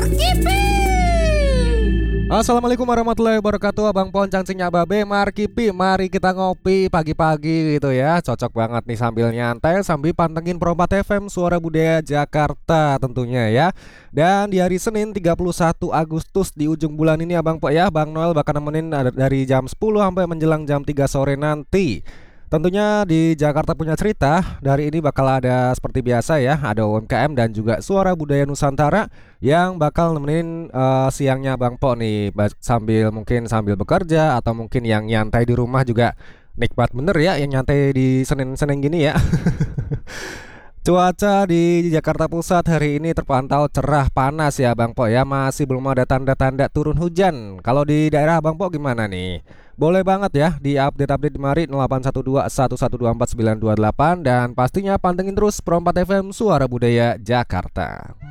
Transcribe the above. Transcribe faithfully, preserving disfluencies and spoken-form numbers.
Assalamualaikum warahmatullahi wabarakatuh. Abang Poncang Cinya Babe Markipi, mari kita ngopi pagi-pagi gitu ya. Cocok banget nih sambil nyantai, sambil pantengin Pro empat F M Suara Budaya Jakarta tentunya ya. Dan di hari Senin tiga puluh satu Agustus di ujung bulan ini Abang Po ya, Bang Noel bakal nemenin dari jam sepuluh sampai menjelang jam tiga sore nanti. Tentunya di Jakarta Punya Cerita, dari ini bakal ada seperti biasa ya, ada U M K M dan juga Suara Budaya Nusantara yang bakal nemenin uh, siangnya Bang Po nih, sambil mungkin sambil bekerja atau mungkin yang nyantai di rumah juga nikmat bener ya, yang nyantai di Senin-Senin gini ya. Cuaca di Jakarta Pusat hari ini terpantau cerah panas ya Bang Po ya, masih belum ada tanda-tanda turun hujan. Kalau di daerah Bang Po gimana nih? Boleh banget ya di update-update mari nol delapan satu dua satu satu dua empat sembilan dua delapan, dan pastinya pantengin terus Pro empat F M Suara Budaya Jakarta.